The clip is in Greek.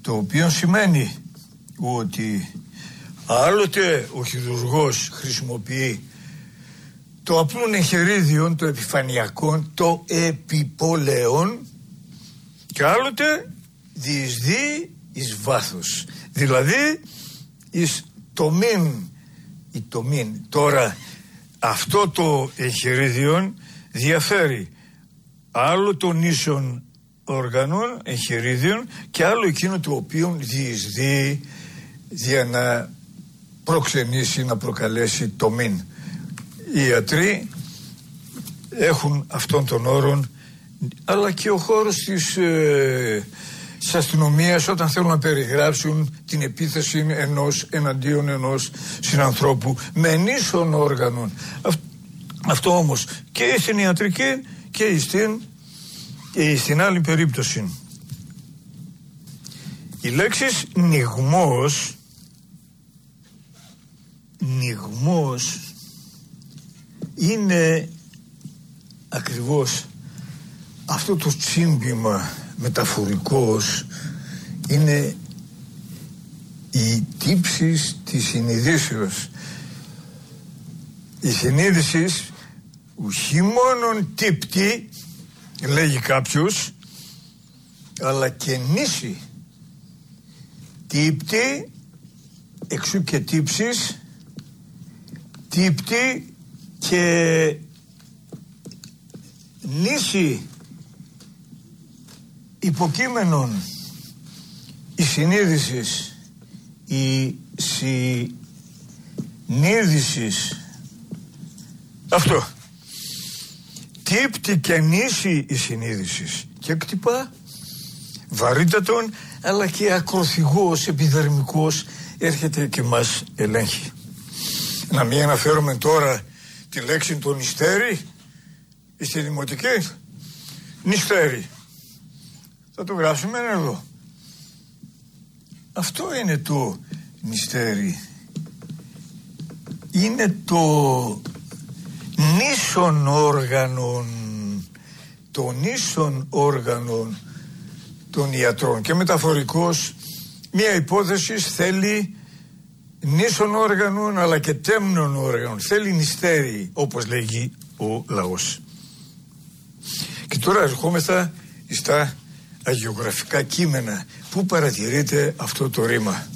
το οποίο σημαίνει ότι άλλοτε ο χειρουργός χρησιμοποιεί το απλούν εγχειρίδιον, το επιφανειακόν, το επιπολέον, και άλλοτε διεισδύει εις βάθος, δηλαδή εις τομήν. Τώρα αυτό το εγχειρίδιον διαφέρει άλλο των ίσων οργανών εγχειρίδιων και άλλο εκείνο το οποίο διεισδύει για να προξενήσει, να προκαλέσει τομήν. Οι ιατροί έχουν αυτόν τον όρον, αλλά και ο χώρος της αστυνομίας όταν θέλουν να περιγράψουν την επίθεση εναντίον ενός συνανθρώπου με ενίσων όργανων. Αυτό όμως και στην ιατρική και στην άλλη περίπτωση. Οι λέξεις νιγμός είναι ακριβώς αυτό το τσίμπημα μεταφορικός, είναι οι τύψεις της συνειδήσεως. Η συνείδηση ουχή μόνον τύπτη, λέγει κάποιος, αλλά και νήσι. Τύπτη, εξού και τύψεις, τύπτη και νήσι υποκείμενον η συνείδησης, η συνείδησης. Αυτό. Τύπτη και νήσι η συνείδησης και κτυπά βαρύτατον, αλλά και ακροθυγός, επιδερμικός έρχεται και μας ελέγχει. Να μην αναφέρουμε τώρα τη λέξη το νηστέρι στη δημοτική. Νηστέρι. Θα το γράψουμε εδώ. Αυτό είναι το νηστέρι. Είναι το νήσον όργανον, το νήσον όργανον των ιατρών. Και μεταφορικός μία υπόθεση θέλει νήσον όργανων αλλά και τέμνων όργανων. Θέλει νηστέρι, όπως λέγει ο λαός. Και τώρα ερχόμεθα στα αγιογραφικά κείμενα. Πού παρατηρείται αυτό το ρήμα?